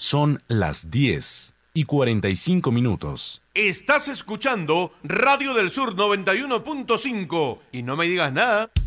Son las 10:45. Estás escuchando Radio del Sur 91.5 y no me digas nada.